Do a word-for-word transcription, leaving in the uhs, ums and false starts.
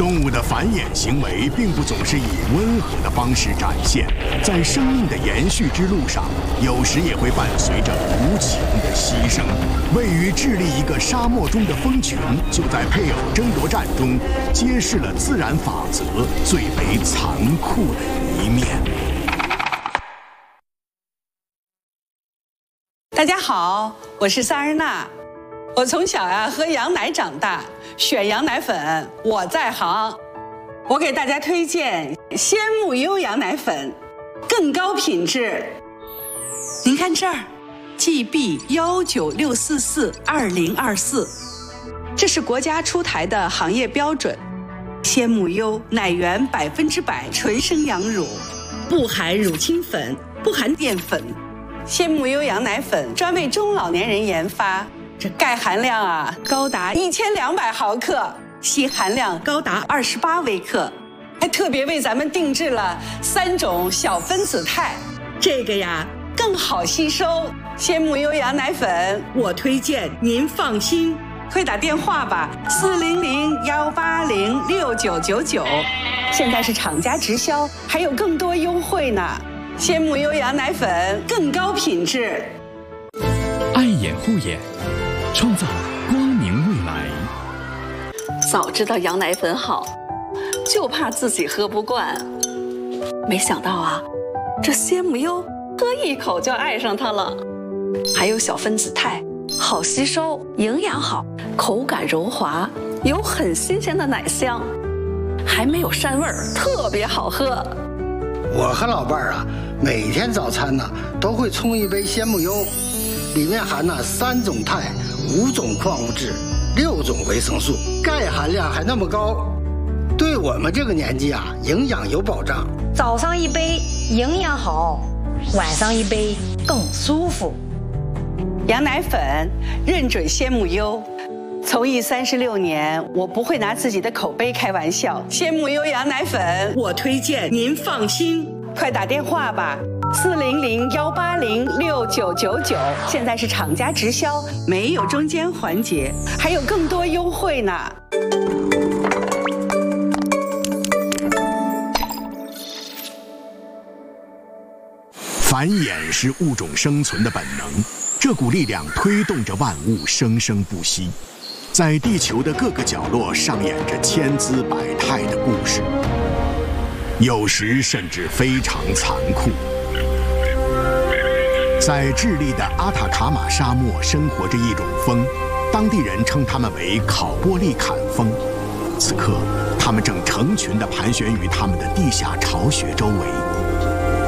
动物的繁衍行为并不总是以温和的方式展现，在生命的延续之路上，有时也会伴随着无情的牺牲。位于智利一个沙漠中的蜂群，就在配偶争夺战中，揭示了自然法则最为残酷的一面。 大家好，我是萨日娜。我从小呀、啊、喝羊奶长大，选羊奶粉我在行。我给大家推荐鲜木优羊奶粉，更高品质。您看这儿 ，G B 幺九六四四二零二四，这是国家出台的行业标准。鲜木优奶源百分之百纯生羊乳，不含乳清粉，不含淀粉。鲜木优羊奶粉专为中老年人研发。这钙含量啊高达一千两百毫克，硒含量高达二十八微克，还特别为咱们定制了三种小分子肽，这个呀更好吸收。鲜木优羊奶粉，我推荐您放心，快打电话吧，四零零幺八零六九九九，现在是厂家直销，还有更多优惠呢。鲜木优羊奶粉更高品质， 爱眼护眼。创造光明未来。 早知道羊奶粉好，就怕自己喝不惯。没想到啊，这鲜木优喝一口就爱上它了。还有小分子肽，好吸收，营养好，口感柔滑，有很新鲜的奶香，还没有膻味儿，特别好喝。 我和老伴儿啊，每天早餐呢都会冲一杯鲜木优，里面含了三种肽。五种矿物质，六种维生素，钙含量还那么高，对我们这个年纪啊，营养有保障。 早上一杯营养好，晚上一杯更舒服。 羊奶粉认准鲜木优，从艺三十六年，我不会拿自己的口碑开玩笑。鲜木优羊奶粉，我推荐您放心，快打电话吧。四零零幺八零六九九九，现在是厂家直销，没有中间环节，还有更多优惠呢。 繁衍是物种生存的本能，这股力量推动着万物生生不息，在地球的各个角落上演着千姿百态的故事，有时甚至非常残酷。在智利的阿塔卡马沙漠生活着一种蜂，当地人称它们为考波利坎蜂。此刻，它们正成群地盘旋于它们的地下巢穴周围。